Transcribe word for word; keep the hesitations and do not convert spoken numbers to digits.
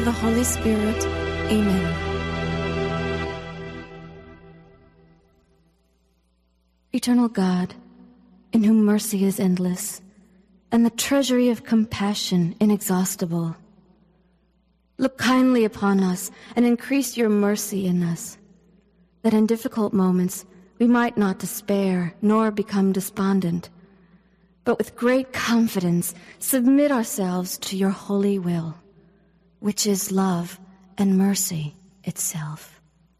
the Holy Spirit. Amen. Eternal God, in whom mercy is endless, and the treasury of compassion inexhaustible, look kindly upon us and increase your mercy in us, that in difficult moments we might not despair nor become despondent, but with great confidence submit ourselves to your holy will, which is love and mercy itself.